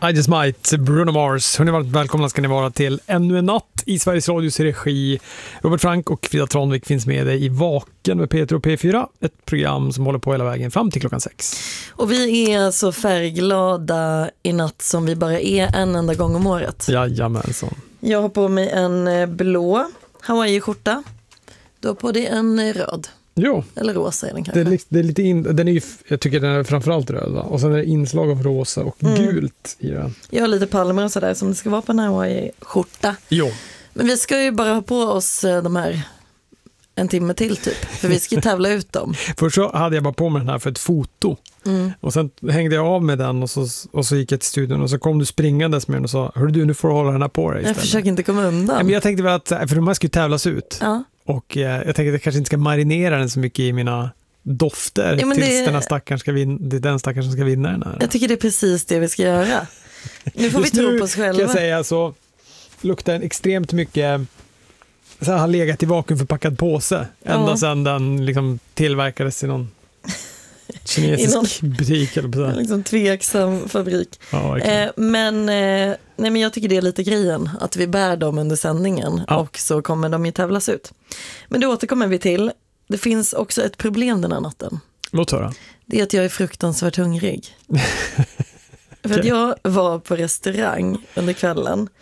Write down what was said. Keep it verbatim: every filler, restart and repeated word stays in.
I Just Might, Bruno Mars. Hörrni, varmt välkomna ska ni vara till ännu en natt i Sveriges Radios regi. Robert Frank och Frida Tranvik finns med dig i Vaken med P tre och P fyra. Ett program som håller på hela vägen fram till klockan sex. Och vi är så färgglada i natt som vi bara är en enda gång om året. Jajamensan. Jag har på mig en blå Hawaii-skjorta. Du har på dig en röd. Jo. Eller rosa är den kanske. Det är, det är lite in, den är ju, jag tycker den är framförallt röd, va? Och sen är det inslag av rosa och mm. gult i den. Jag har lite palmer och sådär som det ska vara på en Hawaii-skjorta. Jo. Men vi ska ju bara ha på oss de här en timme till typ. För vi ska tävla ut dem. Först så hade jag bara på mig den här för ett foto. Mm. Och sen hängde jag av med den och så, och så gick jag till studion och så kom du springandes med den och sa, hörru du, nu får du hålla den här på dig istället. Jag försöker inte komma undan. Ja, men jag tänkte väl att, för de här ska ju tävlas ut. Ja. Och eh, jag tänkte att jag kanske inte ska marinera den så mycket i mina dofter ja, tills det... den här stackaren ska vinna, det är den stackaren som ska vinna den här. Jag tycker det är precis det vi ska göra. Nu får Just vi tro nu, på oss själva. Kan jag säga så luktar den extremt mycket så här, har legat i vakuumförpackad påse ända ja. sedan den liksom tillverkades i någon kinesisk någon, butik eller så. Liksom tveksam fabrik. Ja, eh, men, eh, nej, men jag tycker det är lite grejen att vi bär dem under sändningen ja. och så kommer de ju tävlas ut. Men det återkommer vi till. Det finns också ett problem den här natten. Låt höra. Det är att jag är fruktansvärt hungrig. För att jag var på restaurang under kvällen